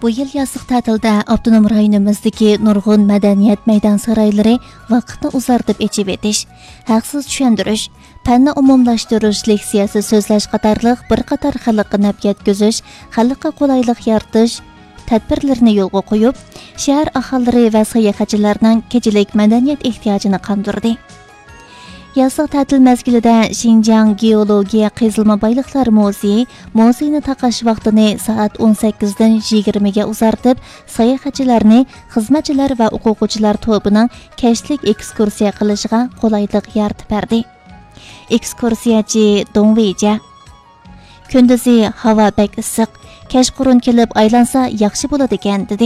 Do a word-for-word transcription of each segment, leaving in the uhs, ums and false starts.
Bu yil yazıq ta'tilda avtonom rayonimizdagi nurg'un madaniyat maydon saroylari vaqtni uzartib echib etish, haqsiz tushuntirish, fanni umumlashtirish, leksiyasi so'zlash qatorliq bir qator xalqqa naf yetkazish, xalqqa qulaylik yaratish tadbirlarini yo'lga qo'yib, shahar aholilari va sayohatchilarning kechilik madaniyat ehtiyojini qondirdi. Yazıq ta'til mezgilida Xinjiang Geologiya Qazilma Boyliqlar muzeyi muzeyni taqash vaqtini soat o'n sakkiz dan yigirma ga uzartib, sayohatchilarni xizmatchilar va o'quvchilar to'pining kashlik ekskursiya qilishiga qulaylik yaratib berdi. Ekskursiyachi Dong Weija: "Kunduzi havo bek issiq, kashqurun kelib aylansa yaxshi bo'ladi ekan", dedi.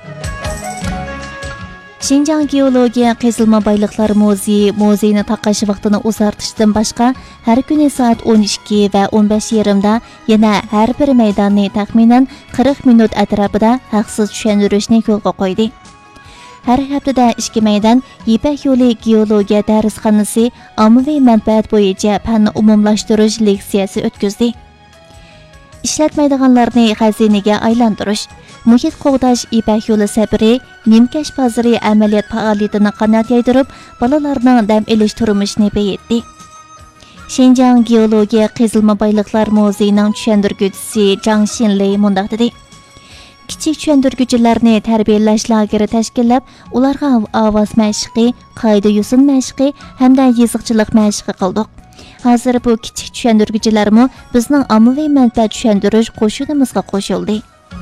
Xinjiang Geologiya Qazilma Boyliqlar muzeyi muzeyni taqash vaqtini uzartishdan boshqa har kuni soat o'n ikki va o'n besh yarim da yana har bir maydonni taxminan qirq minut atrofida haqsiz tushuntirishni yo'lga qo'ydi. Har haftada ikki maydon Ipak yo'li geologiya darsxonasi ommaviy manfaat bo'yicha fanni umumlashtirish leksiyasi o'tkazdi. Ishlatmaydiganlarni xazinaga aylantirish, muhit qo'g'dash Ipak yo'li sabri, Nimkash bozori amaliyot faoliyatini qanot yaydirib, bolalarning dam olish turmushini bayitdi. Xinjiang Geologiya Qazilma Boyliqlar muzeyining tushuntirguvchisi Zhang Xinlei mundaq dedi: "Kichik tushuntirguvchilarni tarbiyalash lageri tashkillab, ularga ovoz mashqi, qoida yo'sin mashqi hamda yiziqchilik mashqi qildik. Hozir bu kichik tushuntirguvchilarmi bizning ommaviy manfaat tushuntirish qo'shinimizga qo'shildi."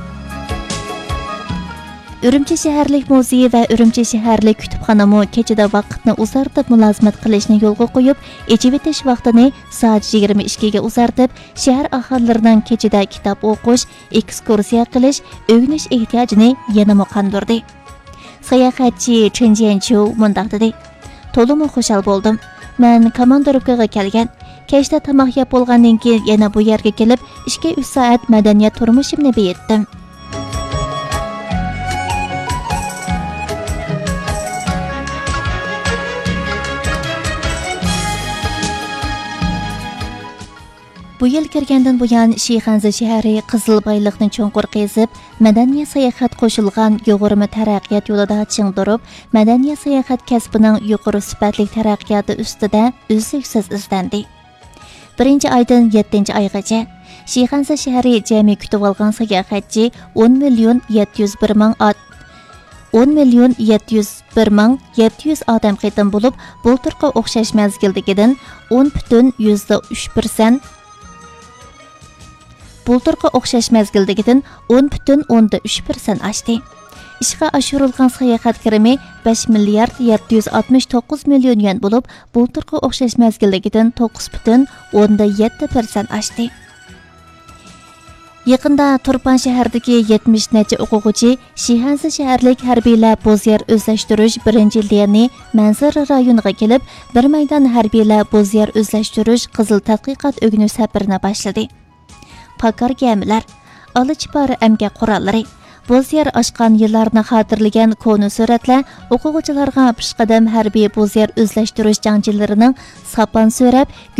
Urumchi shaharlik muzeyi va Urumchi shaharlik kutubxonami kechada vaqtni uzartib mulozimat qilishni yo'lga qo'yib, echib etish vaqtini soat yigirma ikki ga uzartib, shahar aholilarining kechada kitob o'qish, ekskursiya qilish, o'rganish ehtiyojini yanada qondirdi. Sayohatchi Chen Jianqiu mundaq dedi: "To'liq xushal bo'ldim. Men komandirovkaga kelgan. Kechda tomoq yeb bo'lgandan keyin yana bu yerga kelib, ikki uch soat madaniyat turmushimni bayitdim." Bu yil kirgandan buyon Shixanzi shahri Qizil Boyliqni cho'nqur qezib, madaniy sayohat qo'shilgan yo'g'irma taraqqiyot yo'lida chingdirib, madaniy sayohat kasbining yuqori sifatli taraqqiyoti ustida uzluksiz izlandi. birinchi oydan yettinchi oygacha Shixanzi shahri jami kutib olgan sayohatchi o'n million yetti yuz bir ming o'n million yetti yuz bir ming yetti yuz odam qitim bo'lib, bulturga o'xshash mezgildagidan o'n butun yuzda uch persent Bulturga o'xshash mezgildagidan o'n butun o'nda uch persent oshdi. Ishga oshirilgan sayohat kirimi besh milliard yetti yuz oltmish to'qqiz million yuan bo'lib, bulturga o'xshash mezgildagidan to'qqiz butun o'nda yetti persent oshdi. Yaqinda Turpan shahridagi yetmish necha o'quvchi Shixanzi shaharlik harbiylar bo'zyer o'zlashtirish birinchi liyani Manzar rayoniga kelib, bir maydon harbiylar bo'zyer o'zlashtirish qizil tadqiqot o'g'inish safarini boshladi. Pakar gemilar, alichpar amga qurollari, bo'zyer oshgan yillarni xotirlagan konu suratlar o'quvchilarga pishqadam harbiy bo'zyer o'zlashtirish jangchilarining sapan so'rab